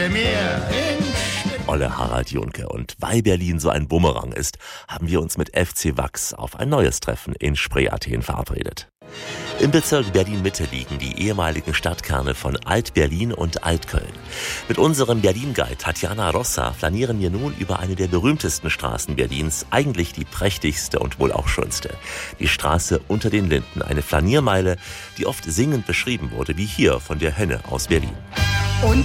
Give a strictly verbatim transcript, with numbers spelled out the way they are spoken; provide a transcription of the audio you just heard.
wünsche mir in Olle Harald Junke. Und weil Berlin so ein Bumerang ist, haben wir uns mit F C Wachs auf ein neues Treffen in Spree-Athen verabredet. Im Bezirk Berlin-Mitte liegen die ehemaligen Stadtkerne von Alt-Berlin und Alt-Köln. Mit unserem Berlin-Guide Tatjana Rossa flanieren wir nun über eine der berühmtesten Straßen Berlins, eigentlich die prächtigste und wohl auch schönste. Die Straße unter den Linden, eine Flaniermeile, die oft singend beschrieben wurde, wie hier von der Hönne aus Berlin.